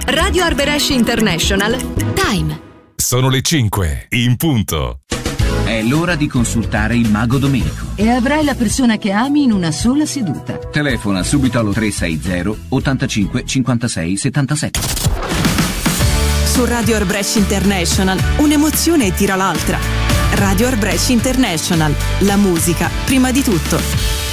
Radio Arbëresh International. Time. Sono le 5 in punto. È l'ora di consultare il mago Domenico. E avrai la persona che ami in una sola seduta. Telefona subito allo 360 85 56 77. Su Radio Arbëresh International un'emozione tira l'altra. Radio Arbëresh International, la musica prima di tutto.